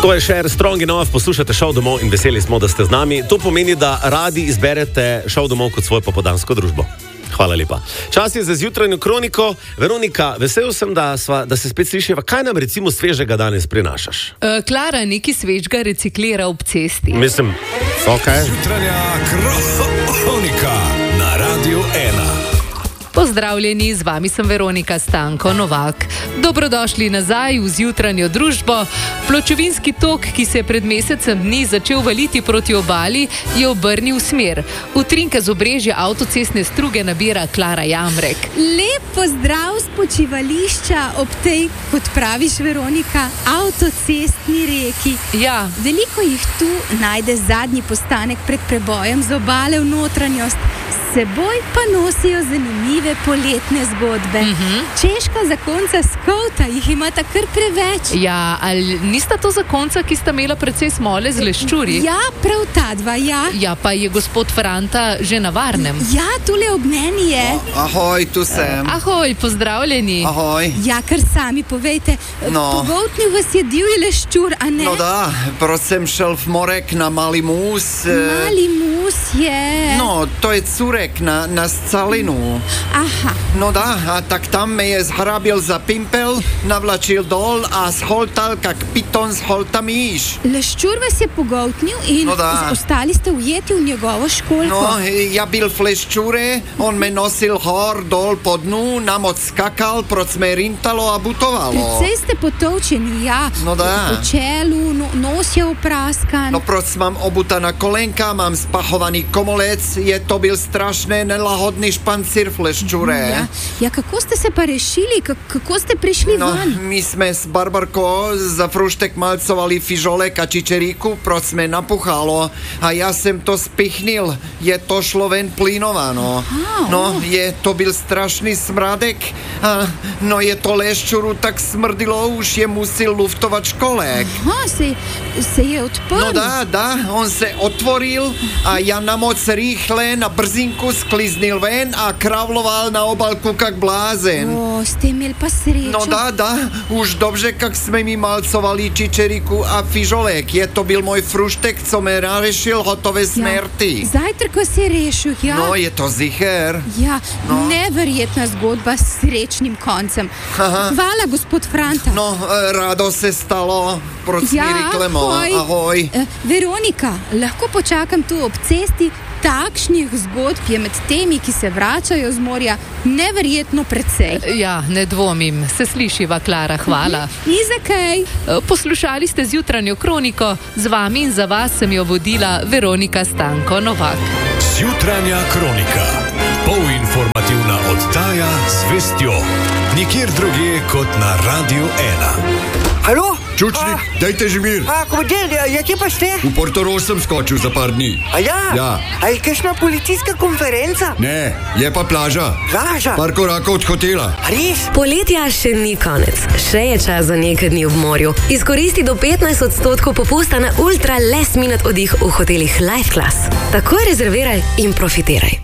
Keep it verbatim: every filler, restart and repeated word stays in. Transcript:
To je Cher, Strong Enough, poslušate šov domov in veseli smo, da ste z nami. To pomeni, da radi izberete šov domov kot svojo popoldansko družbo. Hvala lepa. Čas je za zjutranjo kroniko. Veronika, vesel sem, da, sva, da se spet slišiva. Kaj nam recimo svežega danes prinašaš? Uh, Klara nekaj svežega reciklira ob cesti. Mislim, ok. Zjutranja kronika na Radiu ena. Pozdravljeni, z vami sem Veronika Stanko Novak. Dobrodošli nazaj v zjutranjo družbo. Pločevinski tok, ki se je pred mesecem dni začel valiti proti obali, je obrnil smer. Utrinke z obrežja avtocestne struge nabira Klara Jamrek. Lep pozdrav z počivališča ob tej, kot praviš Veronika, avtocestni reki. Ja. Veliko jih tu najde zadnji postanek pred prebojem z obale v notranjost. Seboj pa nosijo zanimive poletne zgodbe. Uh-huh. Češka zakonca Skouta jih imata kar preveč. Ja, ali nista to zakonca, ki sta imela precej smole z leščuri? Ja, prav ta dva, ja. Ja, pa je gospod Franta že na varnem. Ja, tule ob meni je. O, ahoj, tu sem. Ahoj, pozdravljeni. Ahoj. Ja, kar sami povejte. No. Pogoltnil vas je divji leščur, a ne? No da, proč jsem šel v morek na Malý mús. Malý mús je... No, to je curek na, na scalinu. Aha. No da, a tak tam me je zhrabil za pimpel, navlačil dol a scholtal, kak piton scholta myš. Leščur vas je pogoltnil in No da. ostali ste ujeti v njegovo školjko. No, ja bil v leščure, on me nosil hor, dol po dnu, nam odskakal, proč me rintalo a butovalo. Precej ste potovčeni, ja. No da. Po čelu, no, nos je upraskan. No proč mám obutaná kolenka, mám spachovaný komolec, je to byl strašné nelahodný špancír v leščure. Ja, ja, kako ste se pa rešili? K- kako ste prišli No, van? my sme s Barbarkou za fruštek malcovali fižolek a čičeríku, proč sme napuchalo a ja sem to spichnil, je to šlo ven plynovano. Aha, No, o. je to byl strašný smradek a no je to leščuru tak smrdilo, už je musil luftovať školek. Aha, se, se je odprl. No da, da, on se otvoril a ja na moc rýchle, na brzinku skliznil ven a kravloval na obalku kak blázen. O, ste imeli pa srečo. No da, da, už dobře, kak jsme mi malcovali čičeriku a fižolek. Je to byl můj fruštek, co me narešil hotové smrti. Zajtrk vas je rešil, ja. No, je to zicher. Ja, No. neverjetna zgodba s srečnim koncem. Aha. Hvala, gospod Franta. No, e, rado se stalo. Proč Ja, mi reklamo? ahoj. Ahoj. Eh, Veronika, lahko počakam tu ob cesti. Takšnih zgodb je med temi, ki se vračajo z morja, neverjetno precej. Ja, ne dvomim. Se slišiva, Klara, hvala. Ni za kaj. Poslušali ste zjutranjo kroniko, z vami in za vas sem jo vodila Veronika Stanko Novak. Zjutranja kronika. Polinformativna oddaja z vestjo. Nikjer drugje kot na Radiu ena. Halo? Čučnik, dajte že mir. A, komandir, ja, kje pa ste? V Portorož sem skočil za par dni. A ja? Ja. A je kakšna policijska konferenca? Ne, je pa plaža. Plaža? Par korakov od hotela. A res? Poletja še ni konec, še je čas za nekaj dni v morju. Izkoristi do petnajst odstotkov popusta na ultra last minute oddih v hotelih Life Class. Takoj rezerviraj in profitiraj.